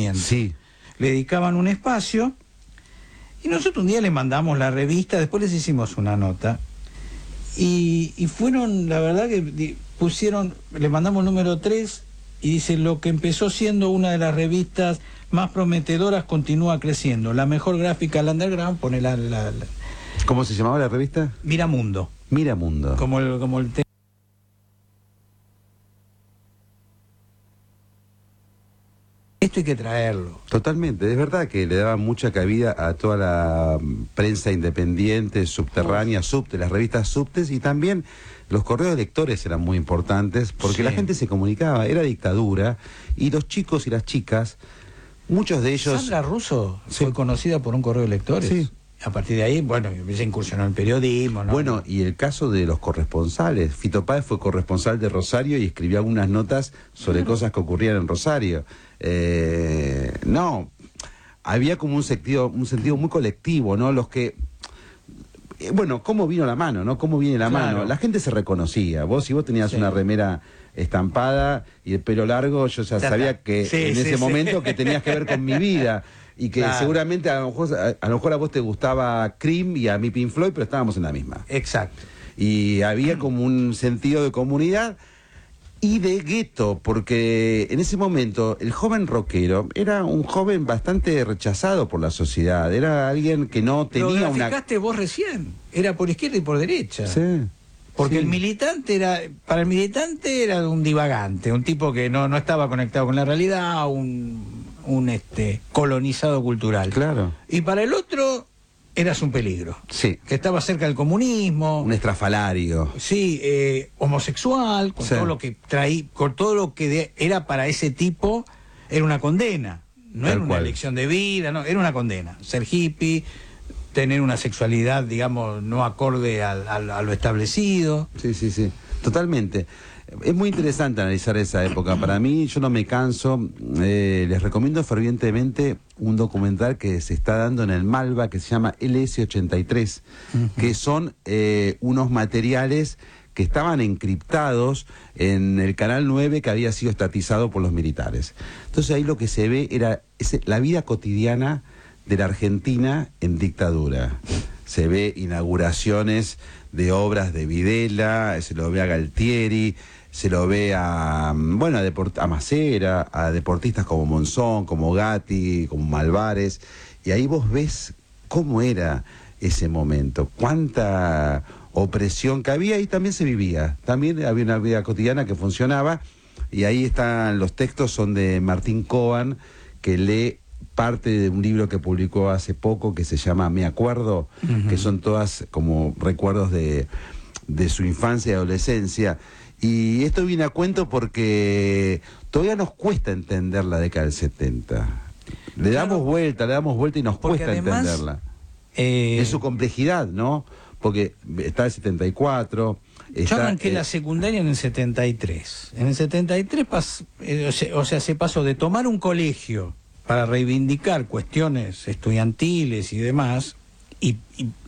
movimiento. Sí. Le dedicaban un espacio y nosotros un día le mandamos la revista, después les hicimos una nota y fueron, la verdad que pusieron, le mandamos el número 3 y dice: lo que empezó siendo una de las revistas más prometedoras continúa creciendo, la mejor gráfica del underground, pone la ¿Cómo se llamaba la revista? Miramundo. Miramundo. Como el esto hay que traerlo. Totalmente, es verdad que le daba mucha cabida a toda la prensa independiente, subterránea, subte, las revistas subtes, y también los correos de lectores eran muy importantes, porque la gente se comunicaba, era dictadura, y los chicos y las chicas, muchos de ellos... Sandra Russo fue conocida por un correo de lectores. Sí. A partir de ahí, bueno, se incursionó en el periodismo, ¿no? Bueno, y el caso de los corresponsales. Fito Páez fue corresponsal de Rosario y escribía algunas notas sobre cosas que ocurrían en Rosario. No, había como un sentido muy colectivo, ¿no? Los que... bueno, ¿cómo vino la mano, no? ¿Cómo viene la mano? La gente se reconocía. Si vos tenías una remera estampada y el pelo largo, yo ya sabía que en ese momento que tenías que ver con mi vida. Y que seguramente a lo mejor a vos te gustaba Cream y a mí Pink Floyd, pero estábamos en la misma. Exacto. Y había como un sentido de comunidad y de gueto, porque en ese momento el joven rockero era un joven bastante rechazado por la sociedad, era alguien que no tenía una... Lo graficaste vos recién, era por izquierda y por derecha. Sí. Porque el militante para el militante era un divagante, un tipo que no estaba conectado con la realidad, un colonizado cultural. Claro. Y para el otro eras un peligro. Sí. Que estaba cerca del comunismo. Un estrafalario. Sí, homosexual, con todo lo que con todo lo que era para ese tipo, era una condena. No era una elección de vida, no, era una condena. Ser hippie, tener una sexualidad, digamos, no acorde a lo establecido. Sí, totalmente. Es muy interesante analizar esa época. Para mí, yo no me canso. Les recomiendo fervientemente un documental que se está dando en el Malva, que se llama LS-83, que son unos materiales que estaban encriptados en el Canal 9, que había sido estatizado por los militares. Entonces ahí lo que se ve era la vida cotidiana de la Argentina en dictadura. Se ve inauguraciones de obras de Videla, se lo ve a Galtieri, se lo ve a Macera, a deportistas como Monzón, como Gatti, como Malvares, y ahí vos ves cómo era ese momento, cuánta opresión que había, y también se vivía, también había una vida cotidiana que funcionaba, y ahí están los textos, son de Martín Coan, que lee parte de un libro que publicó hace poco que se llama Me Acuerdo, que son todas como recuerdos de su infancia y adolescencia. Y esto viene a cuento porque todavía nos cuesta entender la década del 70. Le damos vuelta y nos cuesta además, entenderla. Es su complejidad, ¿no? Porque está el 74... Yo arranqué la secundaria en el 73. En el 73, se pasó de tomar un colegio para reivindicar cuestiones estudiantiles y demás, y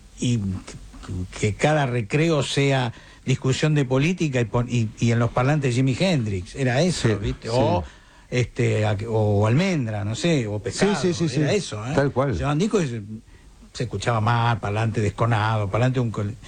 que cada recreo sea discusión de política y en los parlantes Jimi Hendrix, era eso, ¿viste? Sí. O Almendra, no sé, o Pescado, era eso, ¿eh? Tal cual. Llevaban discos y se escuchaba mal, parlante desconado, parlante un colegio.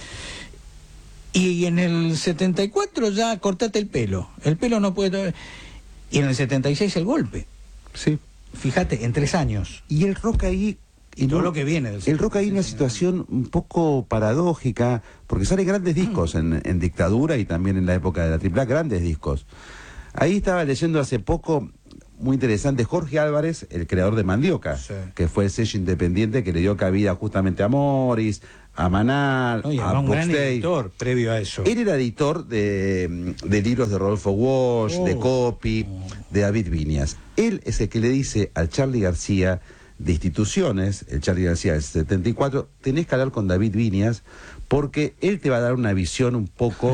Y en el 74 ya cortate el pelo no puede... Y en el 76 el golpe. Sí. Fíjate, en 3 años. Y el rock ahí... Y todo lo que viene del el rock ahí en una situación un poco paradójica, porque salen grandes discos en dictadura y también en la época de la AAA, grandes discos. Ahí estaba leyendo hace poco, muy interesante, Jorge Álvarez, el creador de Mandioca, que fue el sello independiente que le dio cabida justamente a Morris, a Manal, a un gran editor previo a eso. Él era editor de libros de Rodolfo Walsh, de Copy, de David Viñas. Él es el que le dice al Charly García de Instituciones, el Charly García del 74, tenés que hablar con David Viñas, porque él te va a dar una visión un poco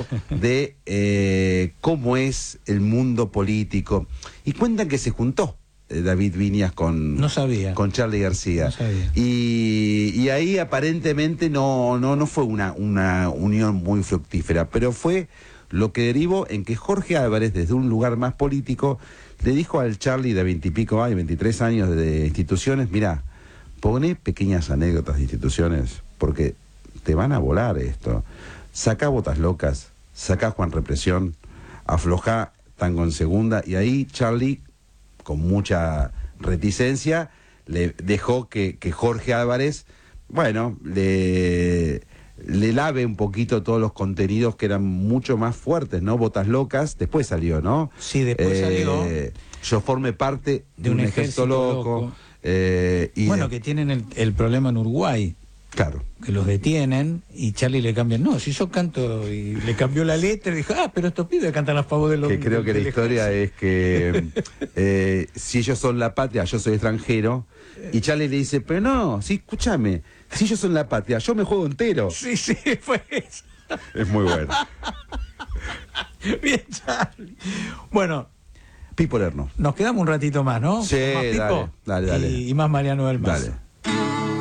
de cómo es el mundo político. Y cuentan que se juntó David Viñas con Charly García. No sabía. Y ahí aparentemente no fue una unión muy fructífera, pero fue Lo que derivó en que Jorge Álvarez, desde un lugar más político, le dijo al Charlie de 20 y pico años, 23 años de instituciones, mirá, poné pequeñas anécdotas de instituciones, porque te van a volar esto. Sacá Botas Locas, sacá Juan Represión, aflojá Tango en Segunda, y ahí Charlie, con mucha reticencia, le dejó que Jorge Álvarez, bueno, le lave un poquito todos los contenidos que eran mucho más fuertes, ¿no? Botas Locas, después salió, ¿no? Sí, después salió. Yo formé parte de un ejército loco. Y bueno, que tienen el problema en Uruguay. Claro. Que los detienen y Charlie le cambian. No, si yo canto, y le cambió la letra y dijo, pero estos pibes cantan a favor de los... Que creo que la historia es que si ellos son la patria, yo soy extranjero. Y Charlie le dice, pero no, sí, escúchame, si ellos son la patria, yo me juego entero. Sí, fue eso. Es muy bueno. Bien, Charlie. Bueno, Pipo Lerno. Nos quedamos un ratito más, ¿no? Sí, más Pipo dale. y más Mariano del Mas. Dale.